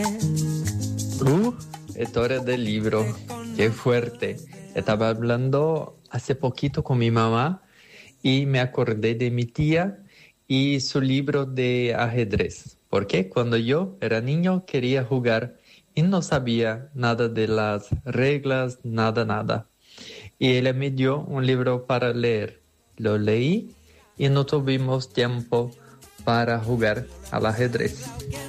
Historia del libro, qué fuerte. Estaba hablando hace poquito con mi mamá y me acordé de mi tía y su libro de ajedrez. Porque cuando yo era niño quería jugar y no sabía nada de las reglas, nada. Y ella me dio un libro para leer. Lo leí y no tuvimos tiempo para jugar al ajedrez.